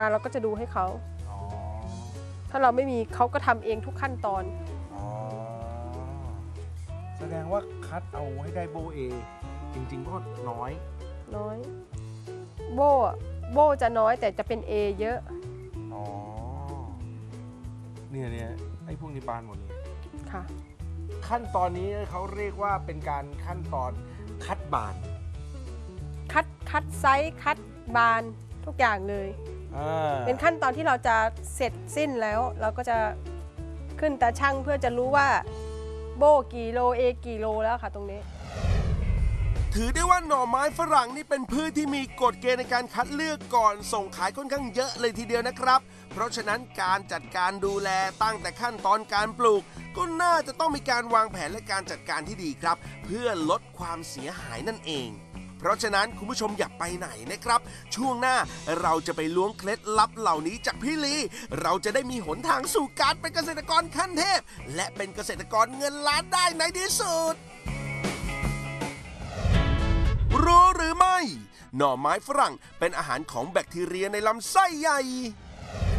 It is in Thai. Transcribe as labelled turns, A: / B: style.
A: เราก็จะดูให้เขา
B: อ๋อ
A: ถ้าเราไม่มีเขาก็ทำเองทุกขั้นตอน
B: อ๋อ แสดงว่าคัดเอาให้ได้โบเอจริงๆก็น้อย
A: น้อยโบจะน้อยแต่จะเป็น A เยอะ
B: อ๋อ เนี่ยไอ้พวกนี้บานหมดเลย
A: ค่ะ
B: ขั้นตอนนี้เขาเรียกว่าเป็นการขั้นตอนคัดบาน
A: คัดไซส์คัดบานทุกอย่างเลย เป็นขั้นตอนที่เราจะเสร็จสิ้นแล้ว เราก็จะขึ้นตาช่างเพื่อจะรู้ว่าโบกี่โลเอกี่โลแล้วค่ะตรงนี้
C: ถือได้ว่าหน่อไม้ฝรั่งนี่เป็นพืชที่มีกฎเกณฑ์ในการคัดเลือกก่อนส่งขายค่อนข้างเยอะเลยทีเดียวนะครับ เพราะฉะนั้นการจัดการดูแลตั้งแต่ขั้นตอนการปลูก ก็น่าจะต้องมีการวางแผนและการจัดการที่ดีครับ เพื่อลดความเสียหายนั่นเอง เพราะฉะนั้นคุณผู้ชมอย่าไปไหนนะครับ ช่วงหน้าเราจะไปล้วงเคล็ดลับเหล่านี้จากพี่ลีเราจะได้มีหนทางสู่การเป็นเกษตรกรขั้นเทพ และเป็นเกษตรกรเงินล้านได้ในที่สุด รู้หรือไม่ หน่อไม้ฝรั่งเป็นอาหารของแบคทีเรียในลำไส้ใหญ่